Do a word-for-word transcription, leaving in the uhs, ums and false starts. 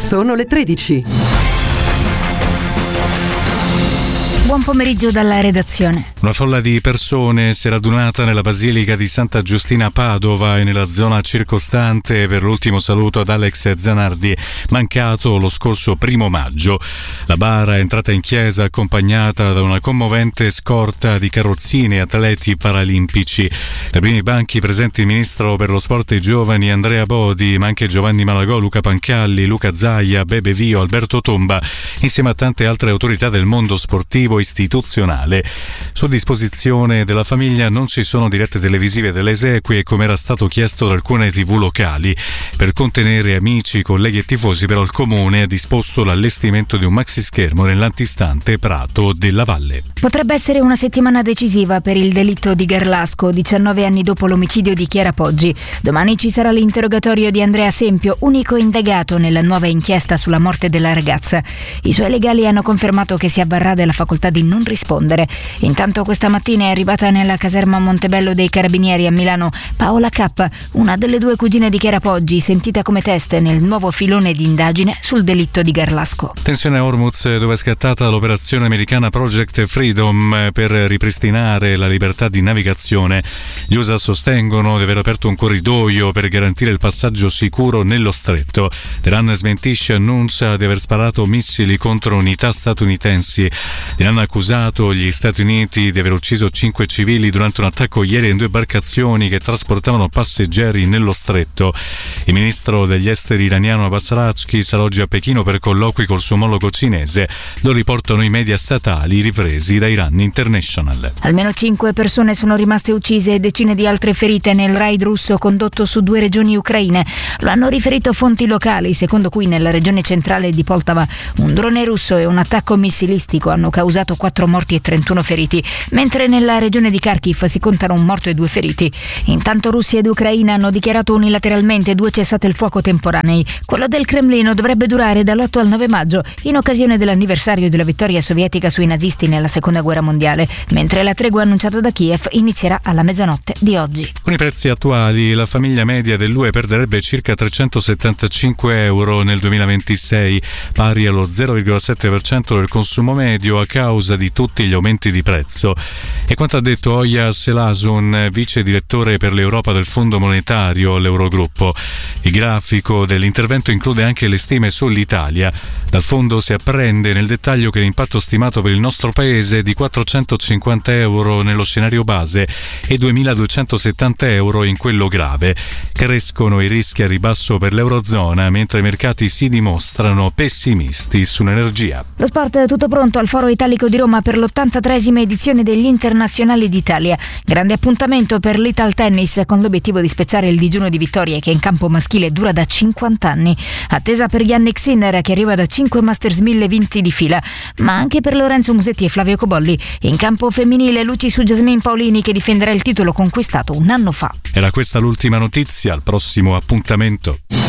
Sono le tredici. Buon pomeriggio dalla redazione. Una folla di persone si è radunata nella Basilica di Santa Giustina a Padova e nella zona circostante per l'ultimo saluto ad Alex Zanardi, mancato lo scorso primo maggio. La bara è entrata in chiesa accompagnata da una commovente scorta di carrozzine e atleti paralimpici. Dai primi banchi presenti il ministro per lo sport e i giovani Andrea Bodi, ma anche Giovanni Malagò, Luca Pancalli, Luca Zaia, Bebe Vio, Alberto Tomba, insieme a tante altre autorità del mondo sportivo istituzionale. Su disposizione della famiglia non ci sono dirette televisive delle esequie, come era stato chiesto da alcune tivù locali. Per contenere amici, colleghi e tifosi, però il comune ha disposto l'allestimento di un maxischermo nell'antistante Prato della Valle. Potrebbe essere una settimana decisiva per il delitto di Garlasco, diciannove anni dopo l'omicidio di Chiara Poggi. Domani ci sarà l'interrogatorio di Andrea Sempio, unico indagato nella nuova inchiesta sulla morte della ragazza. I suoi legali hanno confermato che si avvarrà della facoltà di non rispondere. Intanto questa mattina è arrivata nella caserma Montebello dei Carabinieri a Milano Paola K, una delle due cugine di Chiara Poggi, sentita come teste nel nuovo filone di indagine sul delitto di Garlasco. Tensione a Hormuz, dove è scattata l'operazione americana Project Freedom per ripristinare la libertà di navigazione. Gli U S A sostengono di aver aperto un corridoio per garantire il passaggio sicuro nello stretto. Teheran smentisce e annuncia di aver sparato missili contro unità statunitensi. Iran ha accusato gli Stati Uniti di aver ucciso cinque civili durante un attacco ieri in due imbarcazioni che trasportavano passeggeri nello stretto. Il ministro degli esteri iraniano Abbas Araghchi sarà oggi a Pechino per colloqui col suo omologo cinese. Lo riportano i media statali ripresi da Iran International. Almeno cinque persone sono rimaste uccise e decine di altre ferite nel raid russo condotto su due regioni ucraine. Lo hanno riferito fonti locali, secondo cui nella regione centrale di Poltava un drone russo e un attacco missilistico hanno causato quattro morti e trentuno feriti, mentre nella regione di Kharkiv si contano un morto e due feriti. Intanto Russia ed Ucraina hanno dichiarato unilateralmente due cessate il fuoco temporanei. Quello del Cremlino dovrebbe durare dall'otto al nove maggio, in occasione dell'anniversario della vittoria sovietica sui nazisti nella seconda guerra mondiale, mentre la tregua annunciata da Kiev inizierà alla mezzanotte di oggi. Con i prezzi attuali, la famiglia media dell'U E perderebbe circa trecentosettantacinque euro nel duemilaventisei, pari allo zero virgola sette per cento del consumo medio a causa di tutti gli aumenti di prezzo. E quanto ha detto Oya Selasun, vice direttore per l'Europa del Fondo Monetario, l'Eurogruppo. Il grafico dell'intervento include anche le stime sull'Italia. Dal fondo si apprende nel dettaglio che l'impatto stimato per il nostro paese è di quattrocentocinquanta euro nello scenario base e duemiladuecentosettanta euro in quello grave. Crescono i rischi a ribasso per l'Eurozona, mentre i mercati si dimostrano pessimisti sull'energia. Lo sport è tutto pronto al Foro Italico di Roma per l'ottantatreesima edizione degli Internazionali d'Italia. Grande appuntamento per l'Ital Tennis, con l'obiettivo di spezzare il digiuno di vittorie che in campo maschile dura da cinquanta anni. Attesa per Yannick Sinner, che arriva da cinque Masters mille vinti di fila, ma anche per Lorenzo Musetti e Flavio Cobolli. In campo femminile luci su Jasmine Paolini, che difenderà il titolo conquistato un anno fa. Era questa l'ultima notizia, al prossimo appuntamento.